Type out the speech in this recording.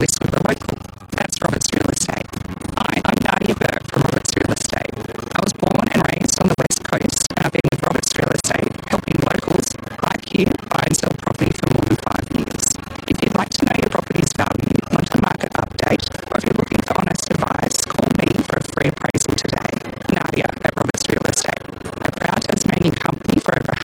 list with a local. That's Roberts Real Estate. Hi, I'm Nadia Burke from Roberts Real Estate. I was born and raised on the West Coast, and I've been with Roberts Real Estate, helping locals like you buy and sell property for more than 5 years. If you'd like to know your property's value, want a market update, or if you're looking for honest advice, call me for a free appraisal today. Nadia at Roberts Real Estate, a proud Tasmanian company